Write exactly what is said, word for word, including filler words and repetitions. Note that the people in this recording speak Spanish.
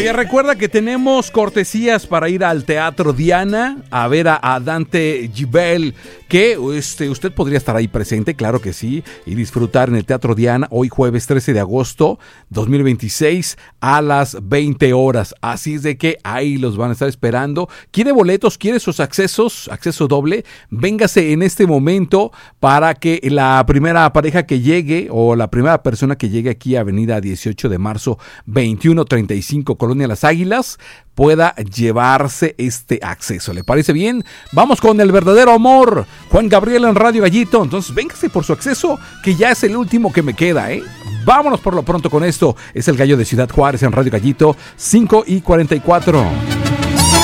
Oye, recuerda que tenemos cortesías para ir al Teatro Diana a ver a, a Dante Gebel, que este, usted podría estar ahí presente, claro que sí, y disfrutar en el Teatro Diana hoy jueves trece de agosto dos mil veintiséis a las veinte horas. Así es de que ahí los van a estar esperando. ¿Quiere boletos? ¿Quiere sus accesos? Acceso doble. Véngase en este momento para que la primera pareja que llegue o la primera persona que llegue aquí a Avenida dieciocho de marzo veintiuno treinta y cinco, Colonia Las Águilas, pueda llevarse este acceso. ¿Le parece bien? Vamos con el verdadero amor. Juan Gabriel en Radio Gallito. Entonces, véngase por su acceso, que ya es el último que me queda, ¿eh? Vámonos por lo pronto con esto. Es el Gallo de Ciudad Juárez en Radio Gallito, cinco y cuarenta y cuatro.